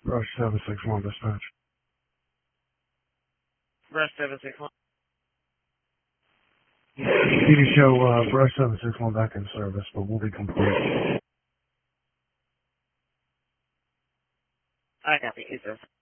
Brush 761 dispatch. Brush 761. PD show, Brush 761 back in service, but will be complete. I copy. 2